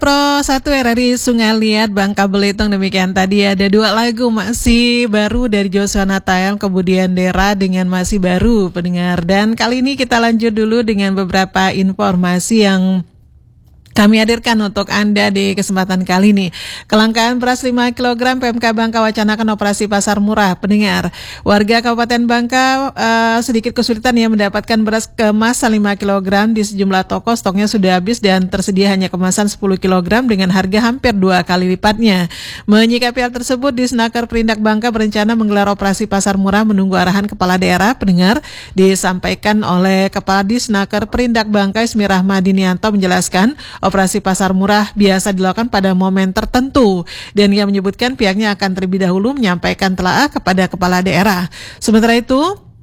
Pro 1 RRI Sungai Liat Bangka Belitung. Demikian tadi ada dua lagu masih baru dari Joshua Natayam, kemudian Dera dengan masih baru pendengar. Dan kali ini kita lanjut dulu dengan beberapa informasi yang kami hadirkan untuk Anda di kesempatan kali ini. Kelangkaan beras 5 kg, PMK Bangka wacanakan operasi pasar murah. Pendengar, warga Kabupaten Bangka sedikit kesulitan ya mendapatkan beras kemasan 5 kg di sejumlah toko. Stoknya sudah habis dan tersedia hanya kemasan 10 kg dengan harga hampir 2 kali lipatnya. Menyikapi hal tersebut, Disnaker Perindak Bangka berencana menggelar operasi pasar murah menunggu arahan kepala daerah. Pendengar, disampaikan oleh Kepala Disnaker Perindak Bangka Ismi Rahmadinianto menjelaskan operasi pasar murah biasa dilakukan pada momen tertentu dan ia menyebutkan pihaknya akan terlebih dahulu menyampaikan telaah kepada kepala daerah. Sementara itu,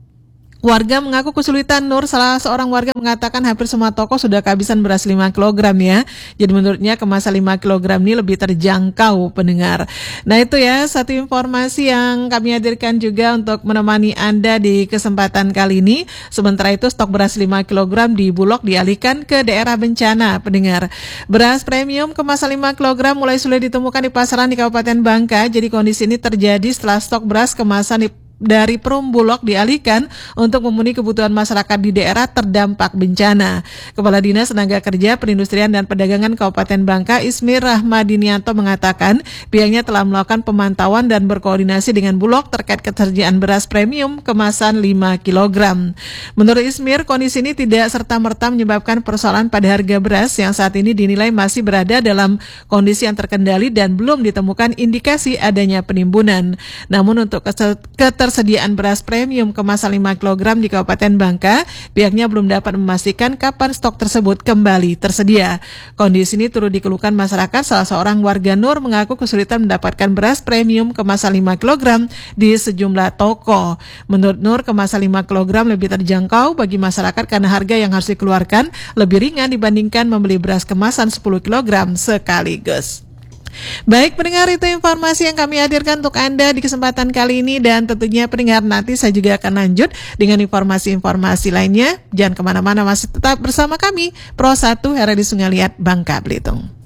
warga mengaku kesulitan. Nur, salah seorang warga, mengatakan hampir semua toko sudah kehabisan beras 5 kg ya. Jadi menurutnya kemasan 5 kg ini lebih terjangkau, pendengar. Nah itu ya satu informasi yang kami hadirkan juga untuk menemani Anda di kesempatan kali ini. Sementara itu stok beras 5 kg di Bulog dialihkan ke daerah bencana, pendengar. Beras premium kemasan 5 kg mulai sulit ditemukan di pasaran di Kabupaten Bangka. Jadi kondisi ini terjadi setelah stok beras kemasan dari Perum Bulog dialihkan untuk memenuhi kebutuhan masyarakat di daerah terdampak bencana. Kepala Dinas Tenaga Kerja, Perindustrian dan Perdagangan Kabupaten Bangka Ismi Rahmadinianto mengatakan pihaknya telah melakukan pemantauan dan berkoordinasi dengan Bulog terkait ketersediaan beras premium kemasan 5 kg. Menurut Ismir, kondisi ini tidak serta-merta menyebabkan persoalan pada harga beras yang saat ini dinilai masih berada dalam kondisi yang terkendali dan belum ditemukan indikasi adanya penimbunan. Namun untuk ketersediaan beras premium kemasan 5 kg di Kabupaten Bangka, pihaknya belum dapat memastikan kapan stok tersebut kembali tersedia. Kondisi ini turut dikeluhkan masyarakat. Salah seorang warga Nur mengaku kesulitan mendapatkan beras premium kemasan 5 kg di sejumlah toko. Menurut Nur, kemasan 5 kg lebih terjangkau bagi masyarakat karena harga yang harus dikeluarkan lebih ringan dibandingkan membeli beras kemasan 10 kg sekaligus. Baik pendengar, itu informasi yang kami hadirkan untuk Anda di kesempatan kali ini, dan tentunya pendengar nanti saya juga akan lanjut dengan informasi-informasi lainnya. Jangan kemana-mana, masih tetap bersama kami Pro 1 RRI Sungai Liat Bangka Belitung.